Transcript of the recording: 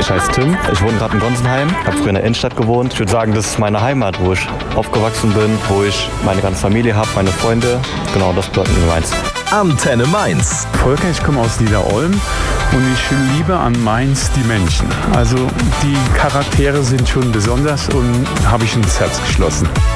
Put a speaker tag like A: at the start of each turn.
A: Ich heiße Tim.
B: Ich wohne gerade in Gonsenheim, habe früher in der Innenstadt gewohnt. Ich würde sagen, das ist meine Heimat, wo ich aufgewachsen bin, wo ich meine ganze Familie habe, meine Freunde. Genau, das bedeutet mir Mainz.
C: Antenne Mainz.
A: Volker, ich komme aus Niederolm und ich liebe an Mainz die Menschen. Also die Charaktere sind schon besonders und habe ich ins Herz geschlossen.